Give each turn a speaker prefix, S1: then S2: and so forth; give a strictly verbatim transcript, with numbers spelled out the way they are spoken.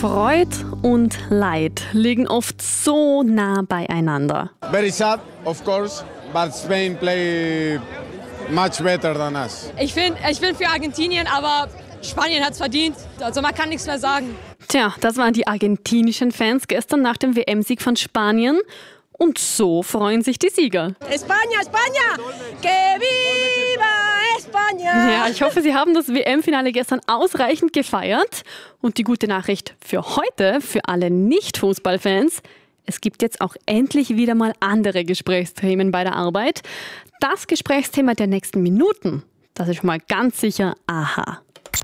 S1: Freud und Leid liegen oft so nah beieinander.
S2: Very sad, of course, but Spain play much better than us.
S3: Ich finde, ich bin für Argentinien, aber Spanien hat es verdient. Also man kann nichts mehr sagen.
S1: Tja, das waren die argentinischen Fans gestern nach dem W M-Sieg von Spanien. Und so freuen sich die Sieger.
S3: España, España, que viva España!
S1: Ja, ich hoffe, Sie haben das W M-Finale gestern ausreichend gefeiert. Und die gute Nachricht für heute, für alle Nicht-Fußballfans: Es gibt jetzt auch endlich wieder mal andere Gesprächsthemen bei der Arbeit. Das Gesprächsthema der nächsten Minuten, das ist schon mal ganz sicher A H A.